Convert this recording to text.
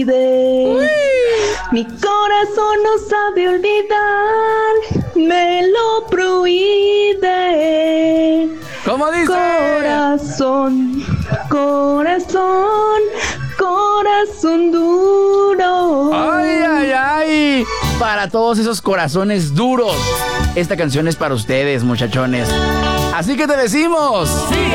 Mi corazón no sabe olvidar, me lo prohíbe. ¿Cómo dice? Corazón, corazón, corazón duro. ¡Ay, ay, ay! Para todos esos corazones duros, esta canción es para ustedes, muchachones. Así que te decimos... ¡sí!